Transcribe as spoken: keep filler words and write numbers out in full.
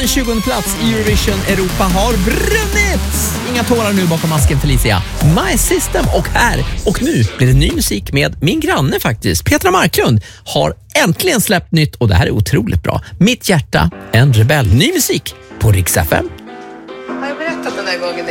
en tjugonde plats i Eurovision Europa har brunnit. Inga tårar nu bakom masken, Felicia. My System, och här och nu blir det ny musik med min granne faktiskt. Petra Marklund har äntligen släppt nytt och det här är otroligt bra. Mitt hjärta, en rebell. Ny musik på Rix F M. Har jag berättat den där gången när